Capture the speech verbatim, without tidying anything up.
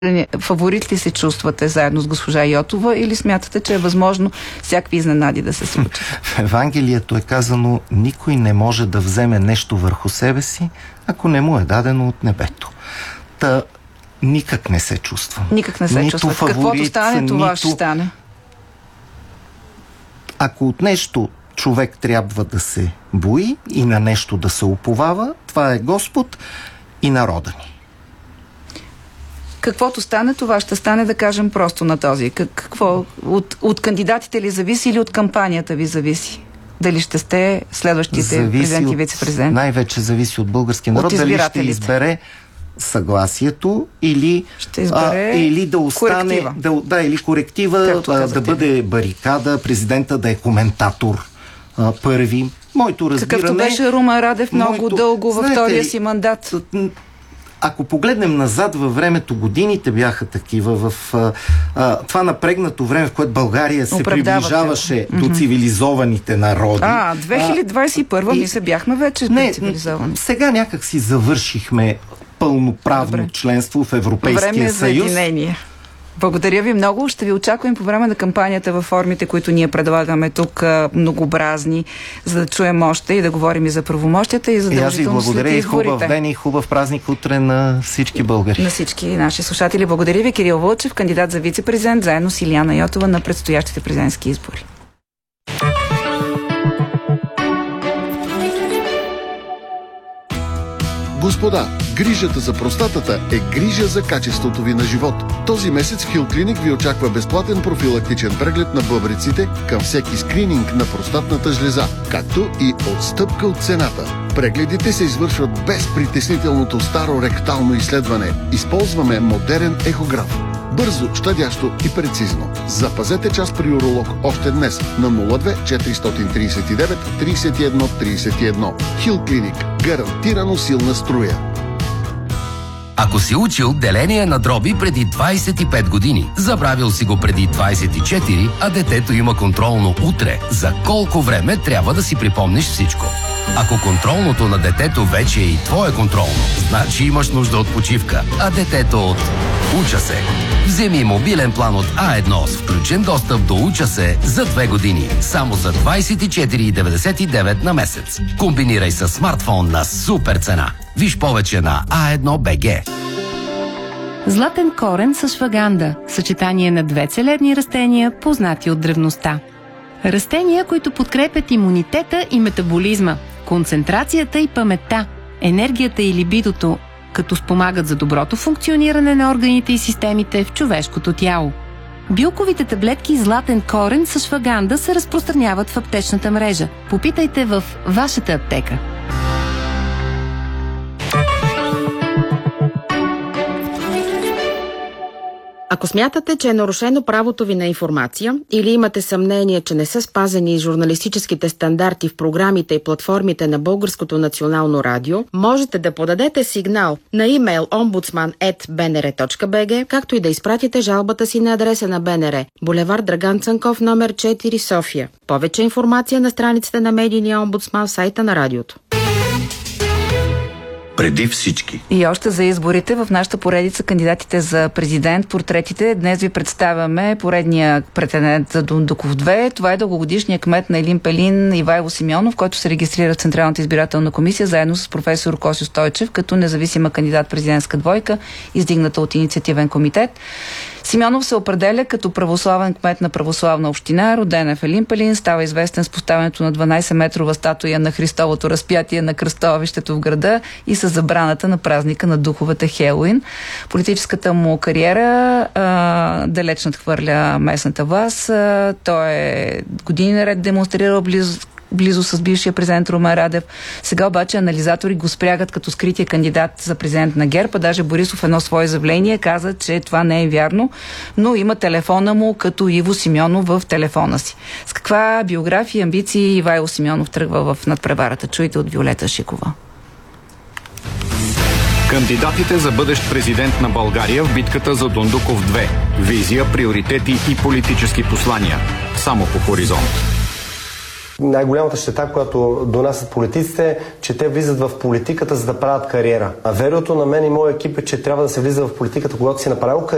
Фаворит ли се чувствате заедно с госпожа Йотова или смятате, че е възможно всякакви изненади да се случат? В Евангелието е казано: никой не може да вземе нещо върху себе си, ако не му е дадено от небето. Та никак не се чувствам. Никак не се нито чувстват. Фаворит, Каквото стане, това нито... ще стане. Ако от нещо човек трябва да се бои и на нещо да се уповава, това е Господ и народа ни. Каквото стане, това ще стане, да кажем просто на този. Какво? От, от кандидатите ли зависи или от кампанията ви зависи? Дали ще сте следващите президент и вице-президент? Най-вече зависи от българския народ. Дали ще избере съгласието или, ще избере а, или да остане коректива. Да, да, или коректива, а, да бъде барикада, президента да е коментатор а, първи. Моето разбиране... Какъвто беше Румен Радев много моето, дълго във втория си мандат. Ако погледнем назад във времето, годините бяха такива, в а, а, това напрегнато време, в което България се приближаваше mm-hmm. до цивилизованите народи. А, две хиляди двадесет и първа и... ми се бяхме вече не, цивилизовани. Сега някак си завършихме пълноправно Добре. членство в Европейския Време съюз. За единение. Благодаря ви много. Ще ви очаквам по време на кампанията във формите, които ние предлагаме тук, многообразни, за да чуем още и да говорим и за правомощията, и за задължително след изборите. И хубав ден и хубав празник утре на всички българи. На всички наши слушатели. Благодаря ви, Кирил Вълчев, кандидат за вице-президент, заедно с Илияна Йотова на предстоящите президентски избори. Господа, грижата за простатата е грижа за качеството ви на живот. Този месец в Хил Клиник ви очаква безплатен профилактичен преглед на бъбреците към всеки скрининг на простатната жлеза, както и отстъпка от цената. Прегледите се извършват без притеснителното старо ректално изследване. Използваме модерен ехограф. Бързо, щадящо и прецизно. Запазете час при уролог още днес на нула две четиристотин тридесет и девет тридесет и едно тридесет и едно. Хил Клиник. Гарантирано силна струя. Ако си учил деление на дроби преди двадесет и пет години, забравил си го преди двадесет и четири, а детето има контролно утре, за колко време трябва да си припомниш всичко? Ако контролното на детето вече е и твое контролно, значи имаш нужда от почивка, а детето от Уча се. Вземи мобилен план от А едно с включен достъп до Уча се за две години, само за двадесет и четири деветдесет и девет на месец. Комбинирай с смартфон на супер цена. Виж повече на а едно точка бг. Златен корен с шваганда. Съчетание на две целебни растения, познати от древността. Растения, които подкрепят имунитета и метаболизма, концентрацията и паметта, енергията и либидото, като спомагат за доброто функциониране на органите и системите в човешкото тяло. Билковите таблетки Златен корен с шваганда се разпространяват в аптечната мрежа. Попитайте в вашата аптека. Ако смятате, че е нарушено правото ви на информация или имате съмнение, че не са спазени журналистическите стандарти в програмите и платформите на Българското национално радио, можете да подадете сигнал на имейл омбудсман ет би ен ер точка би джи, както и да изпратите жалбата си на адреса на Б Н Р, булевард Драган Цанков, номер четири, София. Повече информация на страницата на медийния омбудсман в сайта на радиото. Преди всички. И още за изборите в нашата поредица кандидатите за президент, портретите. Днес ви представяме поредния претендент за Дондуков две. Това е дългогодишният кмет на Елин Пелин Ивайло Симеонов, който се регистрира в Централната избирателна комисия заедно с професор Косьо Стойчев като независима кандидат президентска двойка, издигната от инициативен комитет. Симеонов се определя като православен кмет на православна община, роден е в Елин Пелин, става известен с поставянето на дванадесетметрова статуя на Христовото разпятие на кръстовището в града и с забраната на празника на духовете Хелуин. Политическата му кариера а, далеч надхвърля местната власт. А, той е години наред демонстрирал близо близо с бившия президент Румен Радев. Сега обаче анализатори го спрягат като скрития кандидат за президент на ГЕРБ, а даже Борисов едно свое заявление каза, че това не е вярно, но има телефона му като Иво Симеонов в телефона си. С каква биография и амбиции Ивайло Симеонов тръгва в надпреварата? Чуйте от Виолета Шикова. Кандидатите за бъдещ президент на България в битката за Дондуков две. Визия, приоритети и политически послания. Само по Хоризонт. Най-голямата щета, която донасят политиците, е, че те влизат в политиката, за да правят кариера. А верото на мен и моя екип е, че трябва да се влиза в политиката, когато си направил кариера.